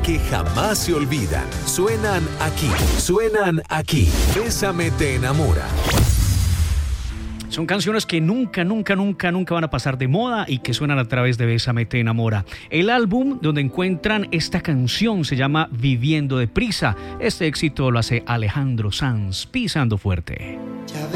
que jamás se olvidan. Suenan aquí. Bésame te enamora. Son canciones que nunca van a pasar de moda y que suenan a través de Bésame te enamora. El álbum donde encuentran esta canción se llama Viviendo deprisa. Este éxito lo hace Alejandro Sanz, Pisando Fuerte. Ya